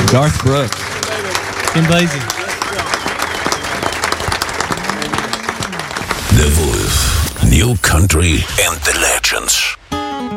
Garth Brooks. Kim Basie. The Wolf. New Country and the Legends.